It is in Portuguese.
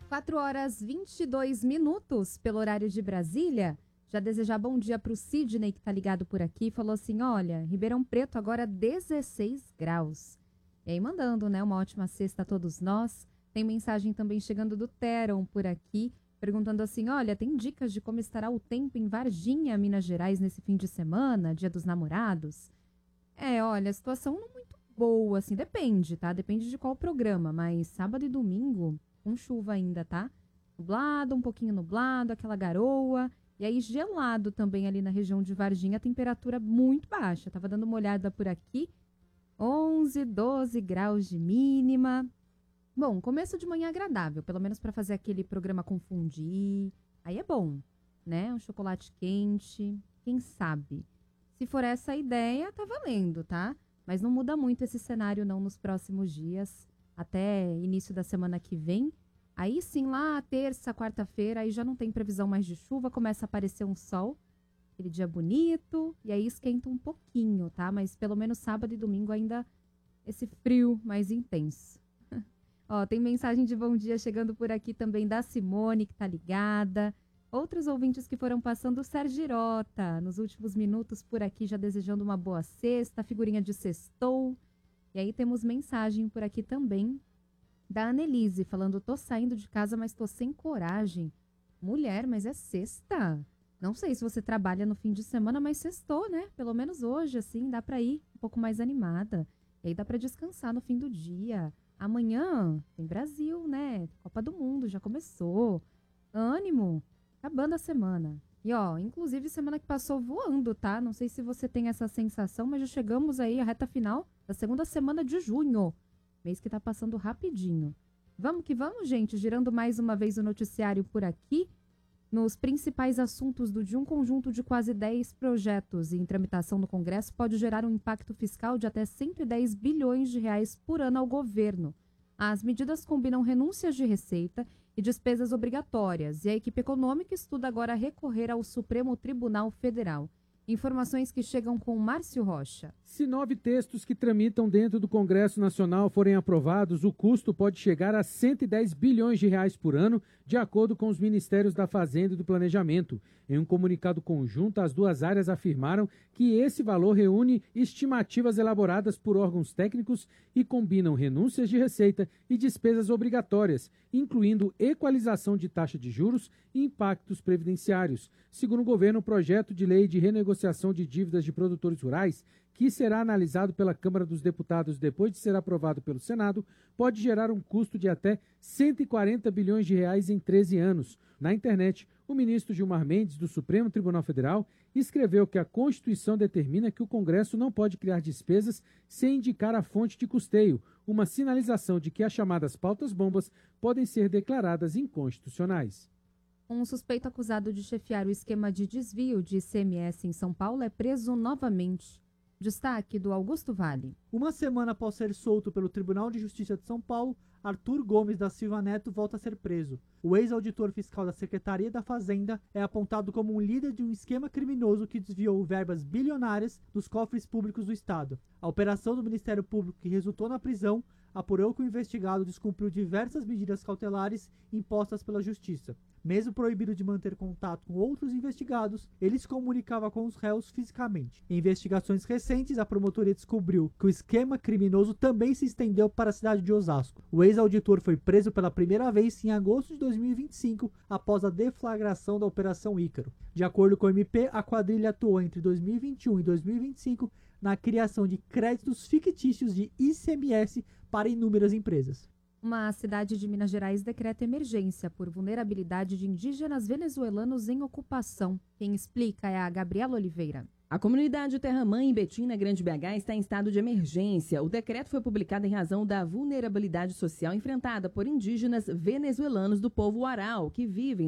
4h22 pelo horário de Brasília. Já desejar bom dia para o Sidney, que tá ligado por aqui. Falou assim, olha, Ribeirão Preto agora 16 graus. E aí mandando, né, uma ótima sexta a todos nós. Tem mensagem também chegando do Teron por aqui, perguntando assim, olha, tem dicas de como estará o tempo em Varginha, Minas Gerais, nesse fim de semana, Dia dos Namorados? Olha, a situação não muito boa, assim, depende, tá? Depende de qual programa, mas sábado e domingo, com chuva ainda, tá? Nublado, um pouquinho nublado, aquela garoa. E aí gelado também ali na região de Varginha, a temperatura muito baixa. Tava dando uma olhada por aqui, 11, 12 graus de mínima. Bom, começo de manhã agradável, pelo menos para fazer aquele programa confundir. Aí é bom, né? Um chocolate quente, quem sabe? Se for essa a ideia, tá valendo, tá? Mas não muda muito esse cenário não nos próximos dias, até início da semana que vem. Aí sim, lá terça, quarta-feira, aí já não tem previsão mais de chuva, começa a aparecer um sol, aquele dia bonito, e aí esquenta um pouquinho, tá? Mas pelo menos sábado e domingo ainda esse frio mais intenso. Ó, tem mensagem de bom dia chegando por aqui também da Simone, que tá ligada. Outros ouvintes que foram passando, o Sergirota, nos últimos minutos por aqui, já desejando uma boa sexta, figurinha de sextou. E aí temos mensagem por aqui também da Annelise, falando, tô saindo de casa, mas tô sem coragem. Mulher, mas é sexta. Não sei se você trabalha no fim de semana, mas sextou, né? Pelo menos hoje, assim, dá pra ir um pouco mais animada. E aí dá pra descansar no fim do dia. Amanhã tem Brasil, né? Copa do Mundo já começou. Ânimo, acabando a semana. E ó, inclusive semana que passou voando, tá? Não sei se você tem essa sensação, mas já chegamos aí à reta final da segunda semana de junho. Mês que tá passando rapidinho. Vamos que vamos, gente. Girando mais uma vez o noticiário por aqui. Nos principais assuntos do dia, um conjunto de quase 10 projetos em tramitação no Congresso pode gerar um impacto fiscal de até 110 bilhões de reais por ano ao governo. As medidas combinam renúncias de receita e despesas obrigatórias, e a equipe econômica estuda agora recorrer ao Supremo Tribunal Federal. Informações que chegam com Márcio Rocha. Se 9 textos que tramitam dentro do Congresso Nacional forem aprovados, o custo pode chegar a 110 bilhões de reais por ano, de acordo com os Ministérios da Fazenda e do Planejamento. Em um comunicado conjunto, as duas áreas afirmaram que esse valor reúne estimativas elaboradas por órgãos técnicos e combinam renúncias de receita e despesas obrigatórias, incluindo equalização de taxa de juros e impactos previdenciários. Segundo o governo, o projeto de lei de renegociação de dívidas de produtores rurais, que será analisado pela Câmara dos Deputados depois de ser aprovado pelo Senado, pode gerar um custo de até 140 bilhões de reais em 13 anos. Na internet, o ministro Gilmar Mendes, do Supremo Tribunal Federal, escreveu que a Constituição determina que o Congresso não pode criar despesas sem indicar a fonte de custeio, uma sinalização de que as chamadas pautas-bombas podem ser declaradas inconstitucionais. Um suspeito acusado de chefiar o esquema de desvio de ICMS em São Paulo é preso novamente. Destaque do Augusto Vale. Uma semana após ser solto pelo Tribunal de Justiça de São Paulo, Arthur Gomes da Silva Neto volta a ser preso. O ex-auditor fiscal da Secretaria da Fazenda é apontado como um líder de um esquema criminoso que desviou verbas bilionárias dos cofres públicos do Estado. A operação do Ministério Público, que resultou na prisão, apurou que o investigado descumpriu diversas medidas cautelares impostas pela Justiça. Mesmo proibido de manter contato com outros investigados, ele se comunicava com os réus fisicamente. Em investigações recentes, a promotoria descobriu que o esquema criminoso também se estendeu para a cidade de Osasco. O ex-auditor foi preso pela primeira vez em agosto de 2025, após a deflagração da Operação Ícaro. De acordo com o MP, a quadrilha atuou entre 2021 e 2025 na criação de créditos fictícios de ICMS para inúmeras empresas. Uma cidade de Minas Gerais decreta emergência por vulnerabilidade de indígenas venezuelanos em ocupação. Quem explica é a Gabriela Oliveira. A comunidade Terra-Mãe em Betim, na Grande BH, está em estado de emergência. O decreto foi publicado em razão da vulnerabilidade social enfrentada por indígenas venezuelanos do povo Aral, que vivem